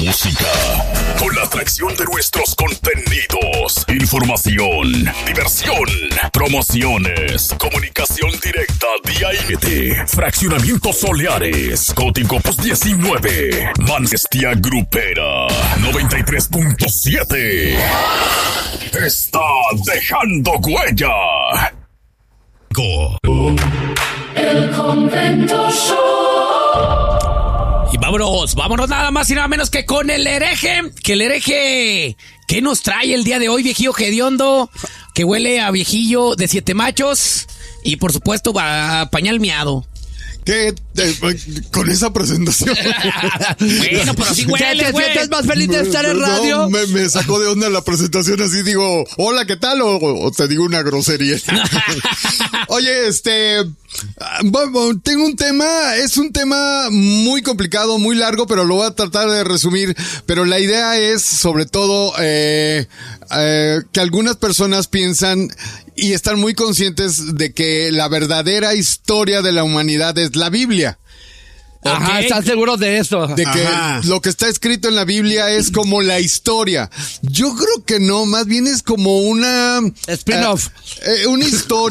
música, con la atracción de nuestros contenidos, información, diversión, promociones, comunicación directa vía INT, fraccionamientos soleares, código post 19, Manzestia Grupera, 93.7. Está dejando huella. El Convento Show. Y vámonos nada más y nada menos que con el hereje. Que el hereje, ¿qué nos trae el día de hoy, viejillo hediondo? Que huele a viejillo de 7 machos y por supuesto a pañal miado. ¿Qué? Con esa presentación. Bueno, pero sí huele, ¿Te güey. sientes más feliz de estar en radio? No, me sacó de onda la presentación, así digo, hola, ¿qué tal? O te digo una grosería. Oye, bueno, tengo un tema, es un tema muy complicado, muy largo, pero lo voy a tratar de resumir. Pero la idea es, sobre todo, que algunas personas piensan y están muy conscientes de que la verdadera historia de la humanidad es la Biblia. Ajá, Ok. ¿estás seguro de eso? De que lo que está escrito en la Biblia es como la historia. Yo creo que no, más bien es como una... Spin-off. Una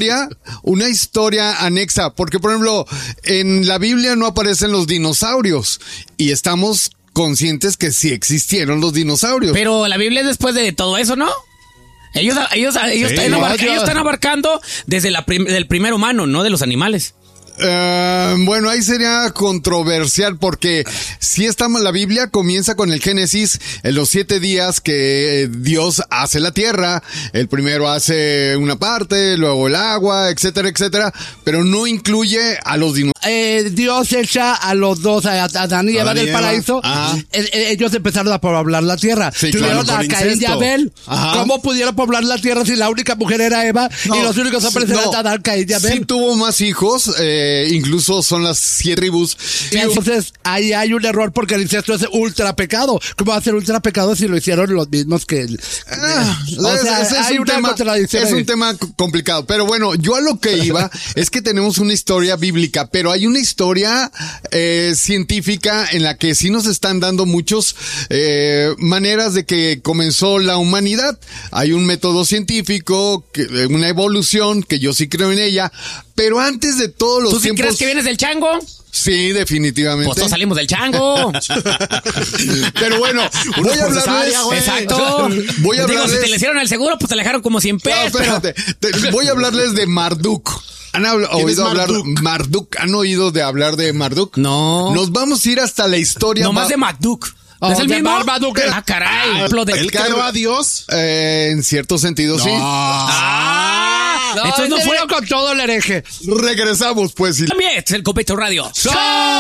historia anexa. Porque, por ejemplo, en la Biblia no aparecen los dinosaurios. Y estamos conscientes que sí existieron los dinosaurios. Pero la Biblia es después de todo eso, ¿no? Ellos están abarcando desde del primer humano, no de los animales. Bueno, ahí sería controversial porque si la Biblia comienza con el Génesis, en los 7 días que Dios hace la tierra. El primero hace una parte, luego el agua, etcétera, etcétera, pero no incluye a los dinosaurios. Dios echa a los dos, a Adán y Eva del paraíso. Ellos empezaron a poblar la tierra. Sí, Tuvieron claro, a con Caín y incesto. Abel. Ajá. ¿Cómo pudieron poblar la tierra si la única mujer era Eva y los únicos hombres eran Adán, Caín y Abel? Sí tuvo más hijos, incluso son las 7 tribus. Y entonces ahí hay un error porque el incesto es ultra pecado. ¿Cómo va a ser ultra pecado si lo hicieron los mismos que él? Hay una contradicción. Es un tema complicado, pero bueno, yo a lo que iba es que tenemos una historia bíblica, pero hay una historia científica en la que sí nos están dando muchas maneras de que comenzó la humanidad. Hay un método científico, una evolución, que yo sí creo en ella, pero antes de todos los ¿Tú sí tiempos... crees que vienes del chango? Sí, definitivamente. Pues todos salimos del chango. Pero bueno, voy a hablarles... Exacto. Voy a Digo, hablarles... si te le hicieron el seguro, pues te le dejaron como 100 No, pesos. pero... espérate. Voy a hablarles de Marduk. ¿Han oído hablar de Marduk? ¿Han oído de hablar de Marduk? No. Nos vamos a ir hasta la historia. Nomás de McDuck. ¿Es el de mismo? Marmaduke. Ah, caray. ¿Él creó a Dios? En cierto sentido, sí. Ah, No, entonces no fue con todo el hereje. Regresamos, pues. También es el Convento Radio.